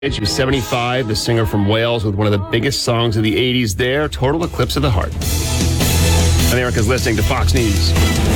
She was 75, the singer from Wales with one of the biggest songs of the 80s there, Total Eclipse of the Heart. America's listening to Fox News.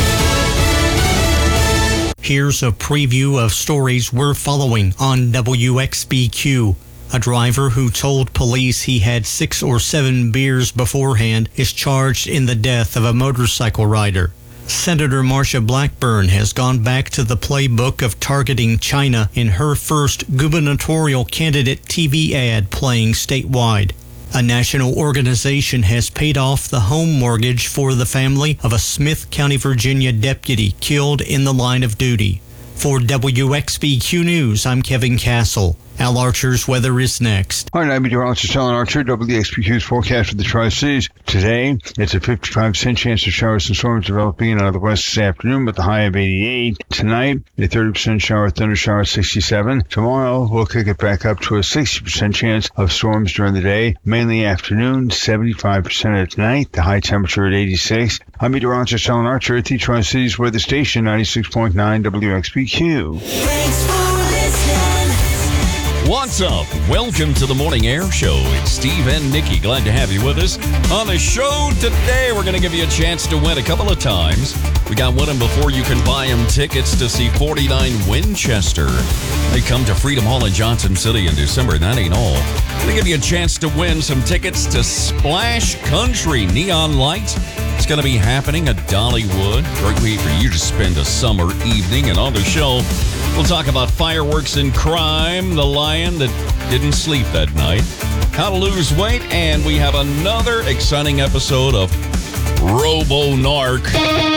Here's a preview of stories we're following on WXBQ. A driver who told police he had 6 or 7 beers beforehand is charged in the death of a motorcycle rider. Senator Marsha Blackburn has gone back to the playbook of targeting China in her first gubernatorial candidate TV ad playing statewide. A national organization has paid off the home mortgage for the family of a Smith County, Virginia deputy killed in the line of duty. For WXBQ News, I'm Kevin Castle. Al Archer's weather is next. All right, I'm meteorologist Alan Archer, WXBQ's forecast for the Tri-Cities. Today, it's a 55% chance of showers and storms developing out of the west this afternoon with a high of 88. Tonight, a 30% shower, thunder shower at 67. Tomorrow, we'll kick it back up to a 60% chance of storms during the day, mainly afternoon, 75% at night, the high temperature at 86. I'm meteorologist Alan Archer at the Tri-Cities Weather Station, 96.9 WXBQ. Thanks for listening. What's up? Welcome to the Morning Air Show. It's Steve and Nikki. Glad to have you with us. On the show today, we're going to give you a chance to win a couple of times. We got Win 'em Before You Can Buy 'em tickets to see 49 Winchester. They come to Freedom Hall in Johnson City in December. That ain't all. We're going to give you a chance to win some tickets to Splash Country Neon Lights. It's going to be happening at Dollywood. Great way for you to spend a summer evening. And on the show, we'll talk about fireworks and crime, the lion that didn't sleep that night, how to lose weight, and we have another exciting episode of Robo-Narc.